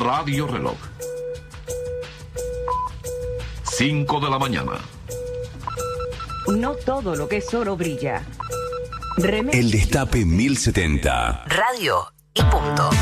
Radio Reloj. 5 de la mañana. No todo lo que es oro brilla. El Destape 1070. Radio y punto.